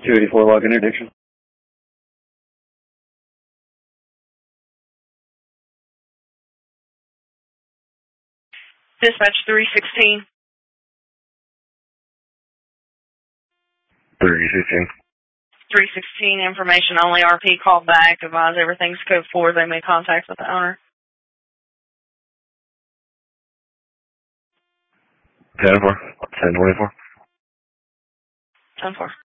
284 log interdiction. Dispatch 316. 316. 316, information only. RP called back. Advise everything's code 4. They made contact with the owner. 10-4. 10-24. 10-4.